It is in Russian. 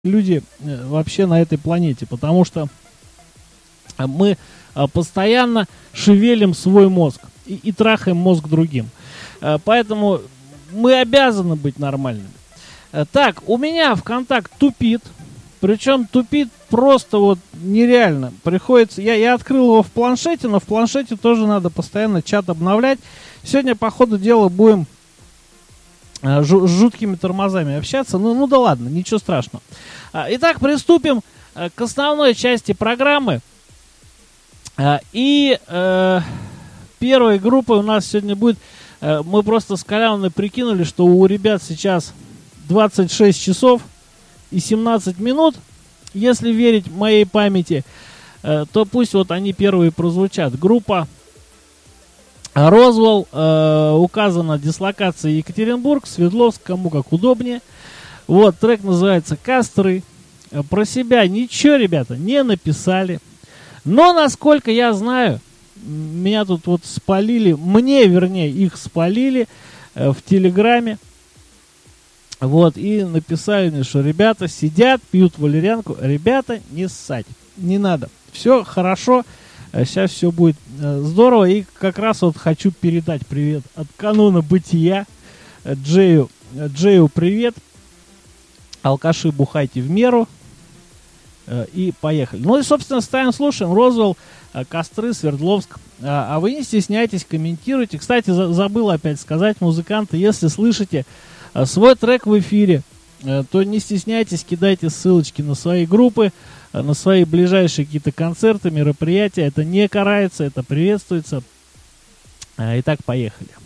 люди вообще на этой планете, потому что мы постоянно шевелим свой мозг и трахаем мозг другим. Поэтому мы обязаны быть нормальными. Так, у меня ВКонтакт тупит. Причем тупит просто вот нереально. Приходится, я открыл его в планшете, но в планшете тоже надо постоянно чат обновлять. Сегодня, по ходу дела, будем с жуткими тормозами общаться. Ну да ладно, ничего страшного. Итак, приступим к основной части программы. И первой группой у нас сегодня будет... Мы просто с Коляной прикинули, что у ребят сейчас 26 часов и 17 минут. Если верить моей памяти, то пусть вот они первые прозвучат. Группа Розвелл, указана дислокация Екатеринбург, Свердловск, кому как удобнее. Вот, трек называется «Костры». Про себя ничего, ребята, не написали. Но, насколько я знаю, меня тут вот спалили, их спалили в Телеграме. Вот, и написали мне, что ребята сидят, пьют валерьянку. Ребята, не ссать, не надо. Все хорошо, сейчас все будет здорово. И как раз вот хочу передать привет от кануна бытия. Джею привет. Алкаши, бухайте в меру. И поехали. Ну и, собственно, ставим, слушаем. Розвелл, Костры, Свердловск. А вы не стесняйтесь, комментируйте. Кстати, забыл опять сказать, музыканты, если слышите свой трек в эфире, то не стесняйтесь, кидайте ссылочки на свои группы, на свои ближайшие какие-то концерты, мероприятия. Это не карается, это приветствуется. Итак, поехали.